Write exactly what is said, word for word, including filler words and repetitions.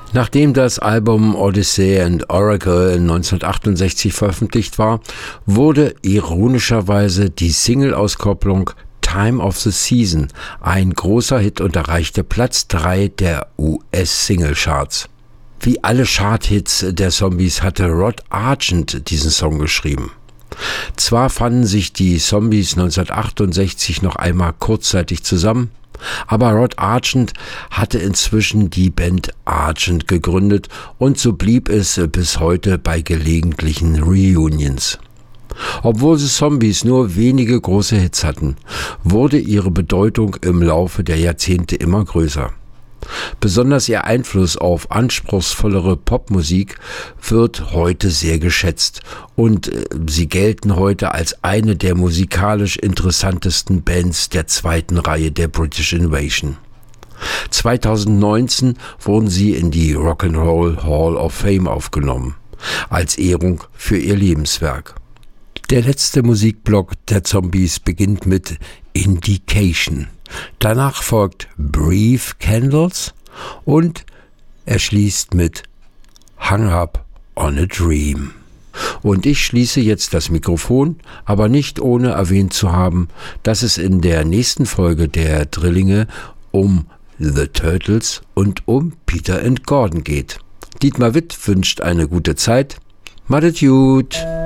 Nachdem das Album Odyssey and Oracle neunzehnhundertachtundsechzig veröffentlicht war, wurde ironischerweise die Single-Auskopplung Time of the Season ein großer Hit und erreichte Platz drei der U S-Single-Charts. Wie alle Chart-Hits der Zombies hatte Rod Argent diesen Song geschrieben. Zwar fanden sich die Zombies neunzehnhundertachtundsechzig noch einmal kurzzeitig zusammen, aber Rod Argent hatte inzwischen die Band Argent gegründet und so blieb es bis heute bei gelegentlichen Reunions. Obwohl die Zombies nur wenige große Hits hatten, wurde ihre Bedeutung im Laufe der Jahrzehnte immer größer. Besonders ihr Einfluss auf anspruchsvollere Popmusik wird heute sehr geschätzt und sie gelten heute als eine der musikalisch interessantesten Bands der zweiten Reihe der British Invasion. zweitausendneunzehn wurden sie in die Rock'n'Roll Hall of Fame aufgenommen, als Ehrung für ihr Lebenswerk. Der letzte Musikblock der Zombies beginnt mit Indication. Danach folgt Brief Candles und er schließt mit Hung Up on a Dream. Und ich schließe jetzt das Mikrofon, aber nicht ohne erwähnt zu haben, dass es in der nächsten Folge der Drillinge um The Turtles und um Peter and Gordon geht. Dietmar Witt wünscht eine gute Zeit. Madet gut!